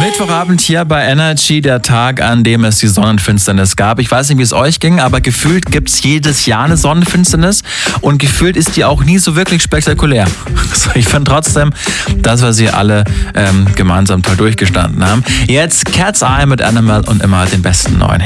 Mittwochabend hier bei Energy, der Tag, an dem es die Sonnenfinsternis gab. Ich weiß nicht, wie es euch ging, aber gefühlt gibt es jedes Jahr eine Sonnenfinsternis und gefühlt ist die auch nie so wirklich spektakulär. Ich finde trotzdem, dass wir sie alle gemeinsam toll durchgestanden haben. Jetzt Cat's Eye mit Animal und immer den besten neuen.